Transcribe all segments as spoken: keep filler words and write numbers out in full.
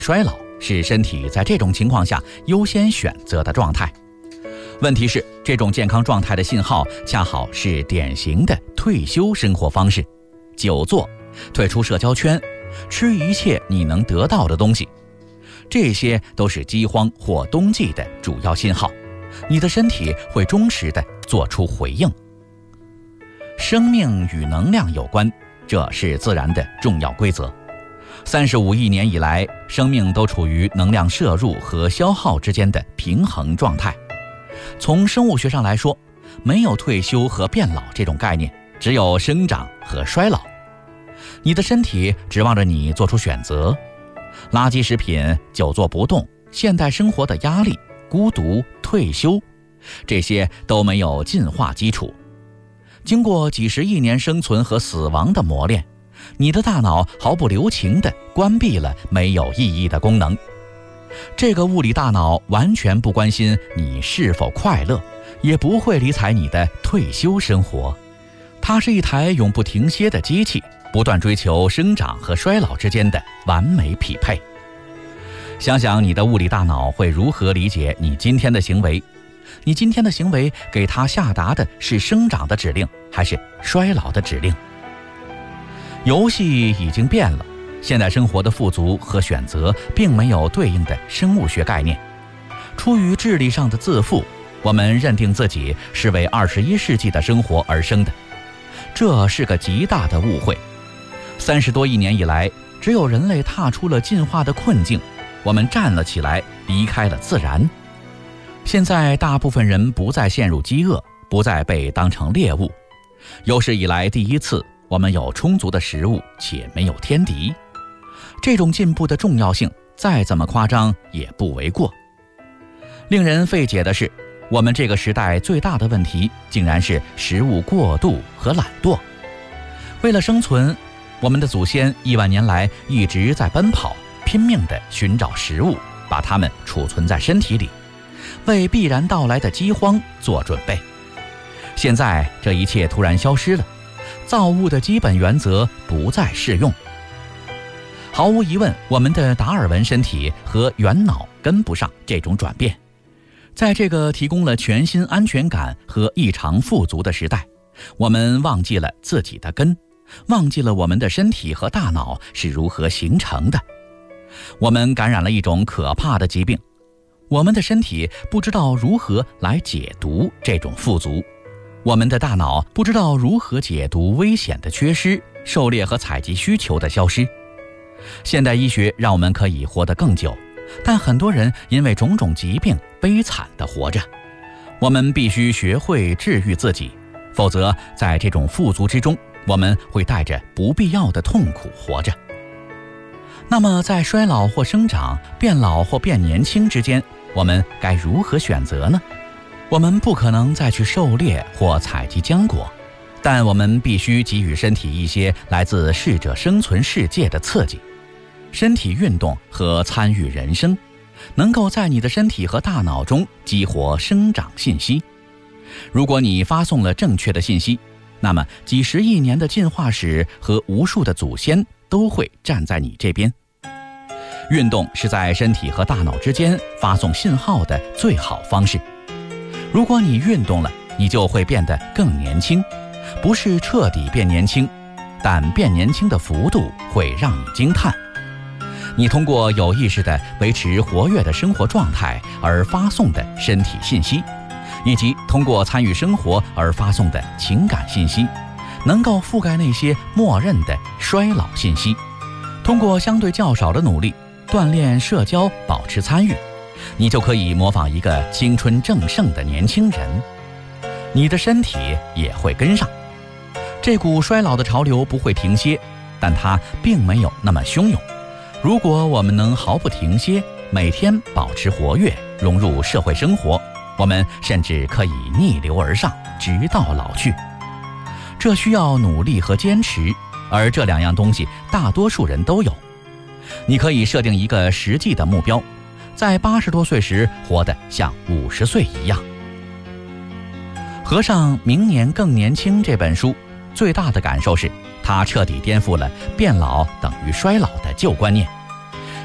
衰老是身体在这种情况下优先选择的状态。问题是，这种健康状态的信号恰好是典型的退休生活方式，久坐，退出社交圈，吃一切你能得到的东西，这些都是饥荒或冬季的主要信号，你的身体会忠实地做出回应。生命与能量有关，这是自然的重要规则。三十五亿年以来，生命都处于能量摄入和消耗之间的平衡状态。从生物学上来说，没有退休和变老这种概念，只有生长和衰老。你的身体指望着你做出选择，垃圾食品、久坐不动、现代生活的压力、孤独、退休，这些都没有进化基础。经过几十亿年生存和死亡的磨练，你的大脑毫不留情地关闭了没有意义的功能。这个物理大脑完全不关心你是否快乐，也不会理睬你的退休生活。它是一台永不停歇的机器，不断追求生长和衰老之间的完美匹配。想想你的物理大脑会如何理解你今天的行为？你今天的行为给它下达的是生长的指令，还是衰老的指令？游戏已经变了，现代生活的富足和选择并没有对应的生物学概念。出于智力上的自负，我们认定自己是为二十一世纪的生活而生的，这是个极大的误会。三十多亿年以来，只有人类踏出了进化的困境，我们站了起来，离开了自然。现在大部分人不再陷入饥饿，不再被当成猎物。有史以来第一次，我们有充足的食物，且没有天敌。这种进步的重要性，再怎么夸张也不为过。令人费解的是，我们这个时代最大的问题，竟然是食物过度和懒惰。为了生存，我们的祖先亿万年来一直在奔跑，拼命地寻找食物，把它们储存在身体里，为必然到来的饥荒做准备。现在这一切突然消失了，造物的基本原则不再适用。毫无疑问，我们的达尔文身体和猿脑跟不上这种转变。在这个提供了全新安全感和异常富足的时代，我们忘记了自己的根，忘记了我们的身体和大脑是如何形成的。我们感染了一种可怕的疾病，我们的身体不知道如何来解读这种富足，我们的大脑不知道如何解读危险的缺失、狩猎和采集需求的消失。现代医学让我们可以活得更久，但很多人因为种种疾病悲惨地活着。我们必须学会治愈自己，否则在这种富足之中，我们会带着不必要的痛苦活着。那么在衰老或生长、变老或变年轻之间，我们该如何选择呢？我们不可能再去狩猎或采集浆果，但我们必须给予身体一些来自适者生存世界的刺激。身体运动和参与人生，能够在你的身体和大脑中激活生长信息。如果你发送了正确的信息，那么几十亿年的进化史和无数的祖先都会站在你这边。运动是在身体和大脑之间发送信号的最好方式。如果你运动了，你就会变得更年轻，不是彻底变年轻，但变年轻的幅度会让你惊叹。你通过有意识地维持活跃的生活状态而发送的身体信息，以及通过参与生活而发送的情感信息，能够覆盖那些默认的衰老信息。通过相对较少的努力锻炼社交，保持参与，你就可以模仿一个青春正盛的年轻人，你的身体也会跟上。这股衰老的潮流不会停歇，但它并没有那么汹涌。如果我们能毫不停歇，每天保持活跃，融入社会生活，我们甚至可以逆流而上，直到老去。这需要努力和坚持，而这两样东西大多数人都有。你可以设定一个实际的目标，在八十多岁时活得像五十岁一样。合上《明年更年轻》这本书，最大的感受是它彻底颠覆了变老等于衰老的旧观念。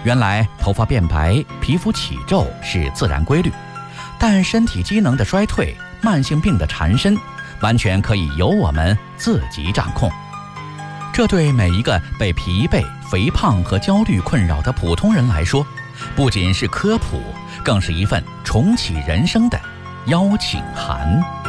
原来头发变白、皮肤起皱是自然规律，但身体机能的衰退、慢性病的缠身，完全可以由我们自己掌控。这对每一个被疲惫、肥胖和焦虑困扰的普通人来说，不仅是科普，更是一份重启人生的邀请函。